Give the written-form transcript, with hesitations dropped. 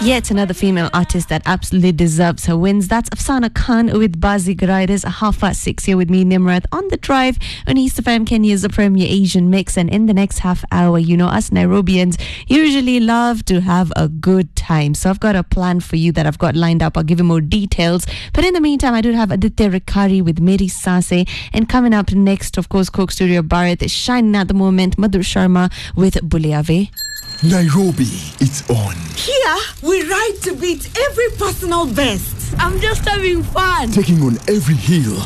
Yet another female artist that absolutely deserves her wins. That's Afsana Khan with Bazigar. It is 6:30 here with me, Nimrat, on the drive on East FM, Kenya's premier Asian mix. And in the next half hour, you know, us Nairobians usually love to have a good time. So I've got a plan for you that I've got lined up. I'll give you more details. But in the meantime, I do have Aditya Rikari with Meri Sase. And coming up next, of course, Coke Studio Bharat is shining at the moment. Madhur Sharma with Buliave. Nairobi, it's on. Here, we ride to beat every personal best. I'm just having fun. Taking on every hill